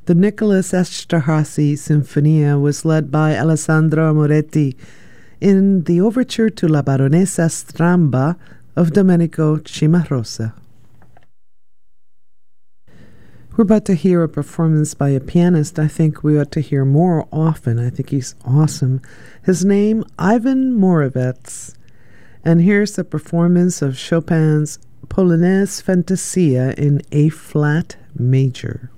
The Nicholas Esterhazy Sinfonia was led by Alessandro Moretti in the overture to La Baronessa Stramba of Domenico Cimarosa. We're about to hear a performance by a pianist I think we ought to hear more often. I think he's awesome. His name, Ivan Moravec. And here's the performance of Chopin's Polonaise Fantasia in A-flat major.